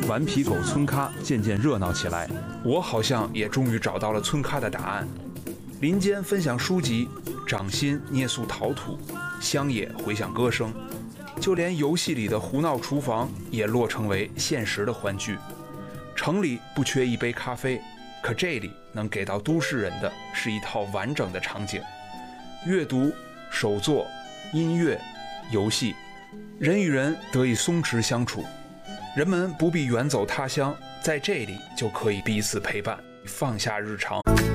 顽皮狗村咖渐渐热闹起来。我好像也终于找到了村咖的答案。林间分享书籍，掌心捏塑陶土，乡野回响歌声，就连游戏里的胡闹厨房也落成为现实的欢聚。城里不缺一杯咖啡，可这里能给到都市人的是一套完整的场景：阅读、手作、音乐、游戏，人与人得以松弛相处。人们不必远走他乡，在这里就可以彼此陪伴，放下日常。